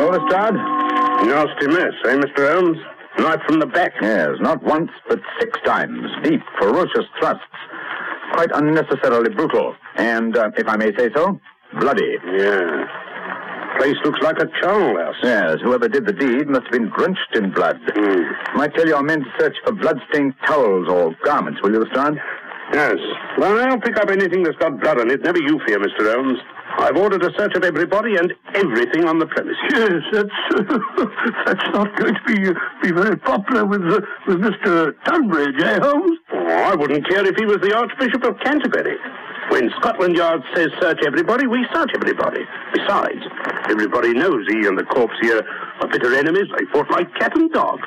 Well, Lestrade? Nasty mess, eh, Mr. Holmes? Right from the back. Yes, not once, but 6 times. Deep, ferocious thrusts. Quite unnecessarily brutal. And, if I may say so, bloody. Yeah. Place looks like a charnel house. Yes, whoever did the deed must have been drenched in blood. Might tell your men to search for blood-stained towels or garments, will you, Lestrade? Yes. Well, I'll pick up anything that's got blood on it. Never you fear, Mr. Holmes. I've ordered a search of everybody and everything on the premises. Yes, that's not going to be very popular with Mr. Tunbridge, eh, Holmes? Oh, I wouldn't care if he was the Archbishop of Canterbury. When Scotland Yard says search everybody, we search everybody. Besides, everybody knows he and the corpse here are bitter enemies. They fought like cat and dog.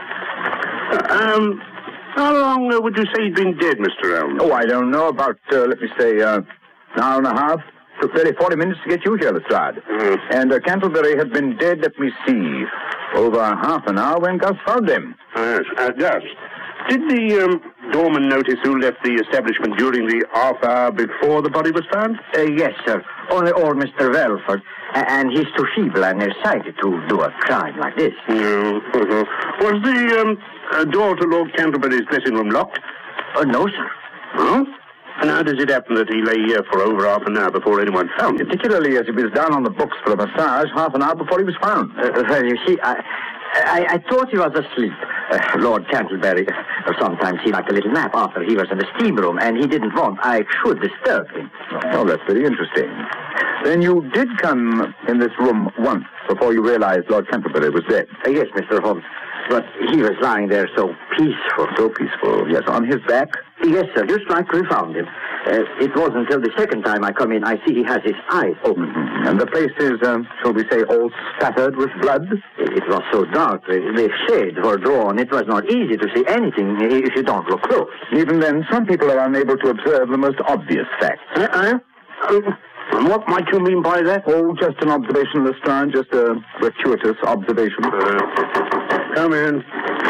How long would you say he'd been dead, Mr. Holmes? Oh, I don't know. About, let me say, an hour and a half. Took barely 40 minutes to get you here, Lestrade. And Canterbury had been dead, let me see, over half an hour when Gus found him. Yes, Gus. Did the doorman notice who left the establishment during the half hour before the body was found? Yes, sir. Only old Mr. Welford. And he's too feeble and nearsighted to do a crime like this. Was the door to Lord Canterbury's dressing room locked? No, sir. Huh? And how does it happen that he lay here for over half an hour before anyone found him? Particularly as he was down on the books for a massage half an hour before he was found. Well, you see, I thought he was asleep. Lord Canterbury sometimes he liked a little nap after he was in the steam room, and he didn't want I should disturb him. Oh, that's very interesting. Then you did come in this room once before you realized Lord Canterbury was dead? Yes, Mr. Holmes. But he was lying there so peaceful. So peaceful, yes. On his back? Yes, sir, just like we found him. It wasn't until the second time I come in I see he has his eyes open. And the place is, shall we say, all spattered with blood? It was so dark. The shades were drawn. It was not easy to see anything if you don't look close. Even then, some people are unable to observe the most obvious facts. What might you mean by that? Oh, just an observation, Lestrade, just a gratuitous observation. Come in.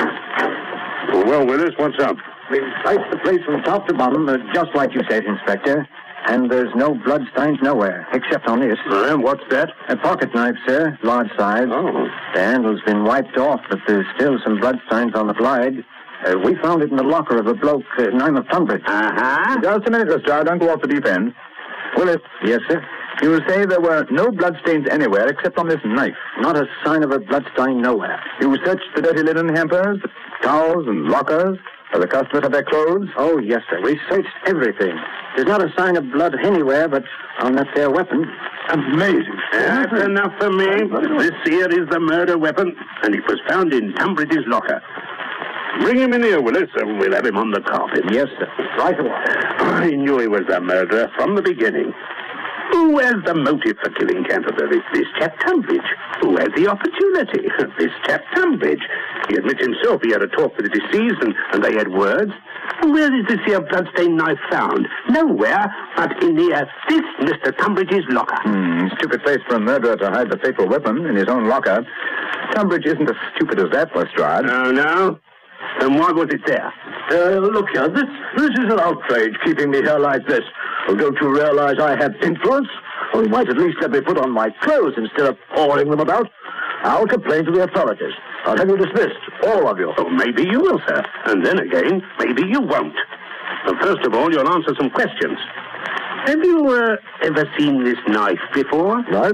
Well, Willis, what's up? We've sliced the place from top to bottom, just like you said, Inspector. And there's no bloodstains nowhere, except on this. What's that? A pocket knife, sir, large size. Oh. The handle's been wiped off, but there's still some bloodstains on the blade. We found it in the locker of a bloke named of Tunbridge. Just a minute, Lestrade. Don't go off the deep end. Willis. Yes, sir? You say there were no bloodstains anywhere except on this knife. Not a sign of a bloodstain nowhere. You searched the dirty linen hampers, the towels and lockers, where the customers had their clothes? Oh, yes, sir. We searched everything. There's not a sign of blood anywhere but on that there weapon. Amazing. That's enough for me. This here is the murder weapon, and it was found in Tunbridge's locker. Bring him in here, Willis, and we'll have him on the carpet. Yes, sir. Right away. I knew he was the murderer from the beginning. Who has the motive for killing Canterbury? This chap Tunbridge. Who has the opportunity? This chap Tunbridge. He admits himself he had a talk with the deceased and they had words. Where is this here bloodstained knife found? Nowhere but in this Mr. Tunbridge's locker. Stupid place for a murderer to hide the fatal weapon in his own locker. Tunbridge isn't as stupid as that, Lestrade. No? Then why was it there? Look here, this is an outrage keeping me here like this. Well, don't you realize I have influence? Well, you might at least let me put on my clothes instead of hauling them about. I'll complain to the authorities. I'll have you dismissed, all of you. Oh, maybe you will, sir. And then again, maybe you won't. But first of all, you'll answer some questions. Have you ever seen this knife before? Knife?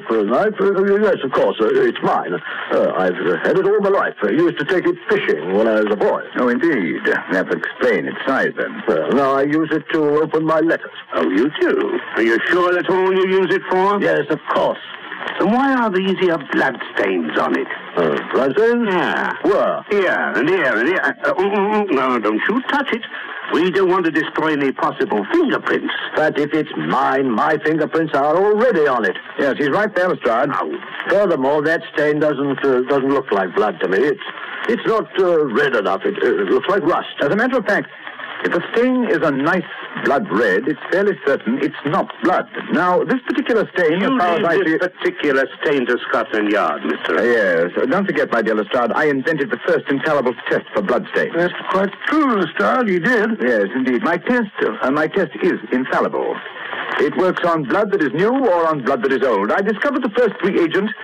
Yes, of course. It's mine. I've had it all my life. I used to take it fishing when I was a boy. Oh, indeed. That would explain its size, then. Well, now I use it to open my letters. Oh, you do? Are you sure that's all you use it for? Yes, of course. And why are these here blood stains on it? Blood stains? Yeah. Where? Here and here and here. No, don't you touch it. We don't want to destroy any possible fingerprints. But if it's mine, my fingerprints are already on it. Yes, he's right there, Lestrade. Furthermore, that stain doesn't look like blood to me. It's not red enough. It looks like rust. As a matter of fact, if the stain is a nice blood red, it's fairly certain it's not blood. Now, this particular stain, as far as I see... this particular stain to Scotland Yard, Mr. Yes. Don't forget, my dear Lestrade, I invented the first infallible test for blood stains. That's quite true, Lestrade. You did. Yes, indeed. My test is infallible. It works on blood that is new or on blood that is old. I discovered the first reagent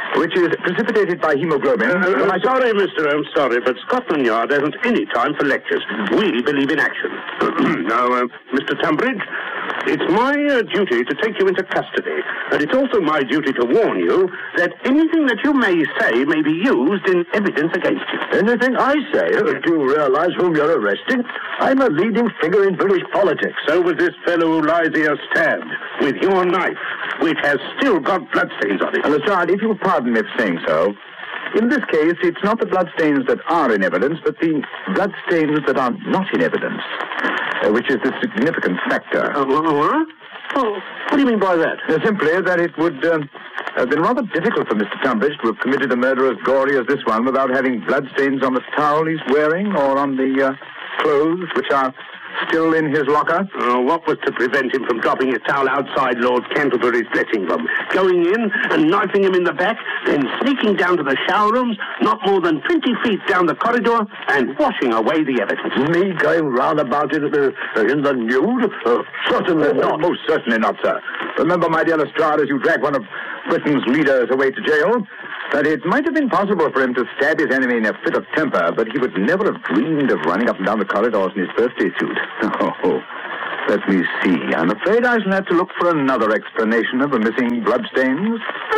which is precipitated by hemoglobin. Sorry, Mr. Holmes, sorry, but Scotland Yard hasn't any time for lectures. We believe in action. Now, Mr. Tunbridge, it's my duty to take you into custody, and it's also my duty to warn you that anything that you may say may be used in evidence against you. Anything I say? Do you realize whom you're arresting? I'm a leading figure in British politics. So was this fellow who lies here stabbed with your knife, which has still got bloodstains on it. Lestrade, if you'll pardon me for saying so, in this case, it's not the bloodstains that are in evidence, but the bloodstains that are not in evidence, which is the significant factor. What? Oh, what do you mean by that? Simply that it would have been rather difficult for Mr. Tunbridge to have committed a murder as gory as this one without having bloodstains on the towel he's wearing or on the clothes which are still in his locker. What was to prevent him from dropping his towel outside Lord Canterbury's dressing room, going in and knifing him in the back, then sneaking down to the shower rooms, not more than 20 feet down the corridor, and washing away the evidence? Me going round about it in the nude? Certainly not. Most certainly not, sir. Remember, my dear Lestrade, as you drag one of Britain's leaders away to jail, that it might have been possible for him to stab his enemy in a fit of temper, but he would never have dreamed of running up and down the corridors in his birthday suit. Oh, let me see. I'm afraid I shall have to look for another explanation of the missing bloodstains.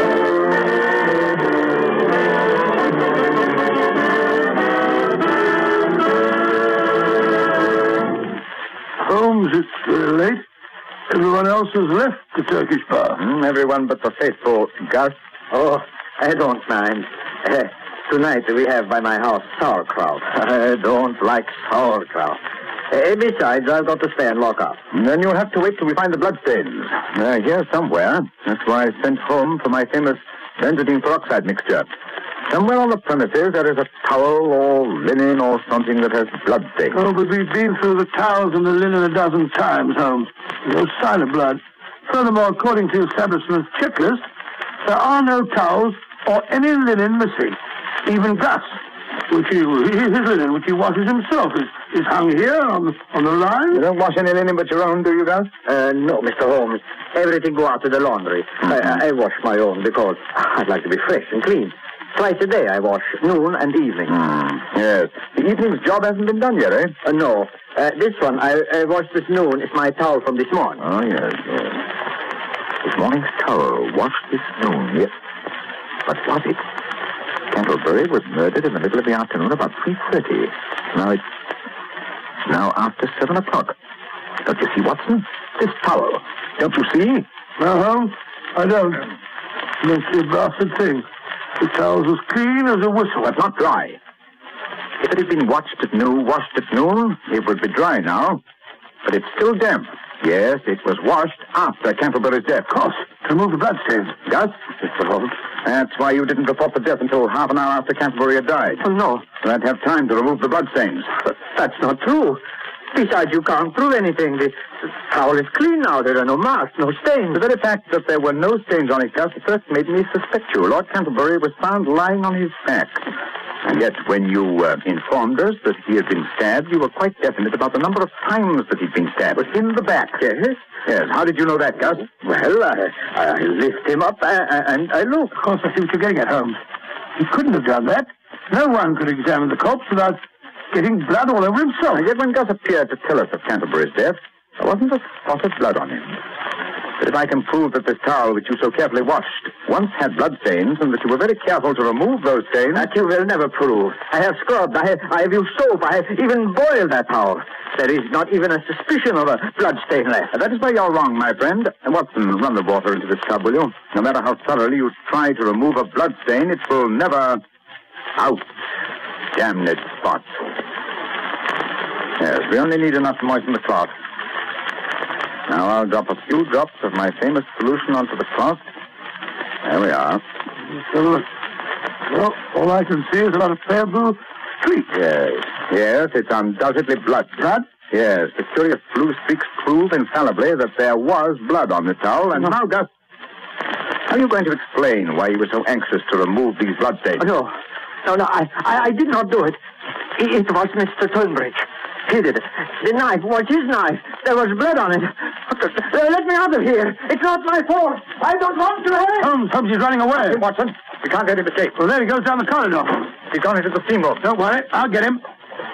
Holmes, it's late. Everyone else has left the Turkish bar. Everyone but the faithful Gus. Oh, I don't mind. Tonight we have by my house sauerkraut. I don't like sauerkraut. Besides, I've got to stay and lock up. Then you'll have to wait till we find the bloodstains. They're here somewhere. That's why I sent home for my famous benzidine peroxide mixture. Somewhere on the premises there is a towel or linen or something that has bloodstains. Oh, but we've been through the towels and the linen a dozen times, Holmes. No sign of blood. Furthermore, according to the establishment's checklist, there are no towels or any linen missing. Even Gus, his linen, which he washes himself, is hung here on the line. You don't wash any linen but your own, do you, Gus? No, Mr. Holmes. Everything go out to the laundry. I wash my own because I'd like to be fresh and clean. Twice a day I wash, noon and evening. Yes. The evening's job hasn't been done yet, eh? No. This one I washed this noon. It's my towel from this morning. Oh, yes. This morning's towel washed this noon, yes. But was it? Canterbury was murdered in the middle of the afternoon about 3:30. Now it's now after 7 o'clock. Don't you see, Watson? This towel. Don't you see? No, Holmes, I don't. Don't see a blasted thing. The towel's as clean as a whistle. But not dry. If it had been washed at noon, it would be dry now. But it's still damp. Yes, it was washed after Canterbury's death. Of course, to remove the bloodstains. Gus? Mr. Holmes. That's why you didn't report the death until half an hour after Canterbury had died. Oh, no. So I'd have time to remove the bloodstains. But that's not true. Besides, you can't prove anything. The towel is clean now. There are no marks, no stains. The very fact that there were no stains on it, Gus, first made me suspect you. Lord Canterbury was found lying on his back. And yet, when you informed us that he had been stabbed, you were quite definite about the number of times that he'd been stabbed. But in the back. Yes? Yes. How did you know that, Gus? Well, I lift him up and I look. Of course, I see what you're getting at, Holmes. He couldn't have done that. No one could examine the corpse without getting blood all over himself. And yet when Gus appeared to tell us of Canterbury's death, there wasn't a spot of blood on him. But if I can prove that this towel which you so carefully washed once had bloodstains and that you were very careful to remove those stains... That you will never prove. I have scrubbed, I have used soap, I have even boiled that towel. There is not even a suspicion of a bloodstain left. That is where you're wrong, my friend. Watson, run the water into this tub, will you? No matter how thoroughly you try to remove a bloodstain, it will never... Out. Damned spots. Yes, we only need enough to moisten the cloth. Now I'll drop a few drops of my famous solution onto the cloth. There we are. Well, all I can see is about a fair blue streak. Yes, it's undoubtedly blood. Blood? Yes, the curious blue streaks prove infallibly that there was blood on the towel. And now, Gus, how are you going to explain why you were so anxious to remove these bloodstains? No, I did not do it. It was Mr. Tunbridge. He did it. The knife was his knife. There was blood on it. Let me out of here. It's not my fault. I don't want to help. Holmes, he's running away. Watson, We can't let him escape. Well, there he goes down the corridor. He's gone into the steam room. Don't worry, I'll get him.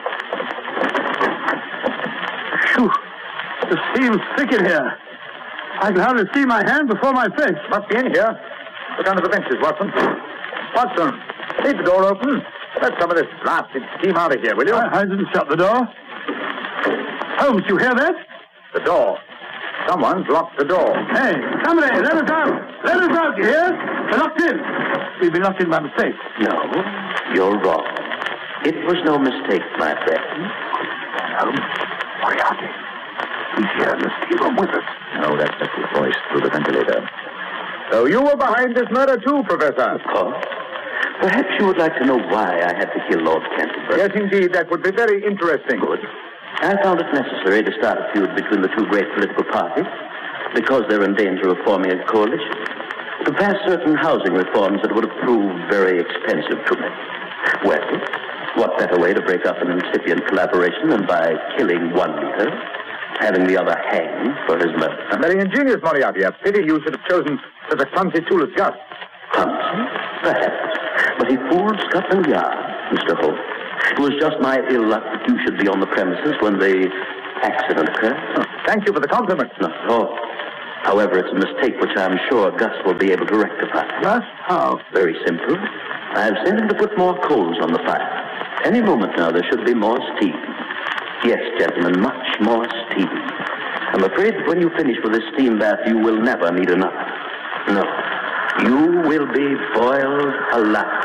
Phew. The steam's thick in here. I can hardly see my hand before my face. Must be in here. Look under the benches, Watson. Watson, leave the door open. Let some of this blasted steam out of here, will you? I didn't shut the door. Holmes, you hear that? The door. Someone's locked the door. Hey, somebody, let us out. Let us out, you hear? We're locked in. We've been locked in by mistake. No, you're wrong. It was no mistake, my friend. Holmes, Moriarty. He's here in the steam room with us. No, that's just his voice through the ventilator. So you were behind this murder too, Professor? Of course. Perhaps you would like to know why I had to kill Lord Canterbury. Yes, indeed. That would be very interesting. Good. I found it necessary to start a feud between the two great political parties, because they're in danger of forming a coalition, to pass certain housing reforms that would have proved very expensive to me. Well, what better way to break up an incipient collaboration than by killing one leader, having the other hanged for his murder? Very ingenious, Moriarty. A pity you should have chosen such a clumsy tool as Gus. Clumsy? Perhaps. But he fooled Scotland Yard, Mr. Holt. It was just my ill luck that you should be on the premises when the accident occurred. Oh, thank you for the compliment. Not at all. However, it's a mistake which I'm sure Gus will be able to rectify. Gus? How? Very simple. I've sent him to put more coals on the fire. Any moment now, there should be more steam. Yes, gentlemen, much more steam. I'm afraid that when you finish with this steam bath, you will never need another. No. You will be boiled alive.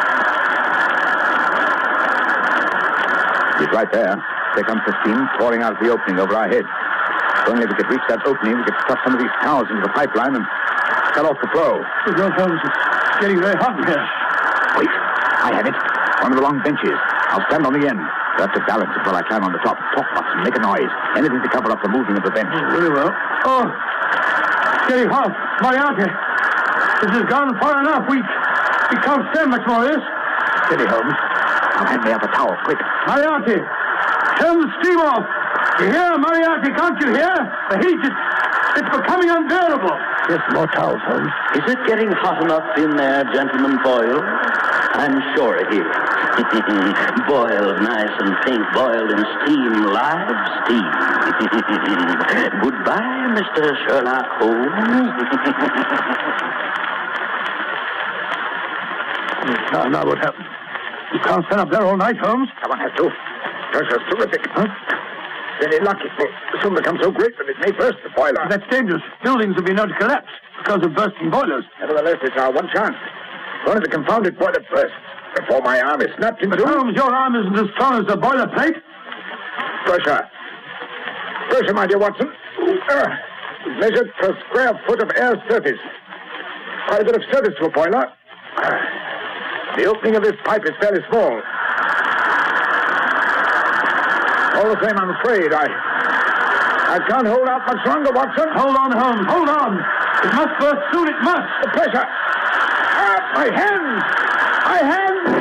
He's right there. There comes the steam pouring out of the opening over our heads. If only we could reach that opening, we could stuff some of these towels into the pipeline and cut off the flow. Lord Holmes, it's getting very hot in here. Wait, I have it. One of the long benches. I'll stand on the end. You'll have to balance it while I climb on the top. Talk, Watson, make a noise. Anything to cover up the movement of the bench. Very well. Oh, it's getting hot. Moriarty, this has gone far enough. We can't stand much more of this. Steady, Holmes. Now hand me up a towel, quick. Moriarty, turn the steam off. You hear, Moriarty, can't you hear? The heat it's becoming unbearable. Yes, more towels, Holmes. Is it getting hot enough in there, gentlemen Boyle? I'm sure it is. Boiled nice and pink, boiled in steam, live steam. Goodbye, Mr. Sherlock Holmes. Now what happened? You can't stand up there all night, Holmes. Someone has to. Pressure's terrific. Huh? Very lucky. It will soon become so great that it may burst the boiler. That's dangerous. Buildings will be known to collapse because of bursting boilers. Nevertheless, it's our one chance. One of the confounded boiler bursts before my arm is snapped in two. But Holmes, your arm isn't as strong as the boiler plate. Pressure. Pressure, my dear Watson. Measured per square foot of air surface. Quite a bit of surface to a boiler. The opening of this pipe is fairly small. All the same, I'm afraid I can't hold out much longer, Watson. Hold on, Holmes. Hold on. It must burst soon. It must. The pressure. My hands. My hands.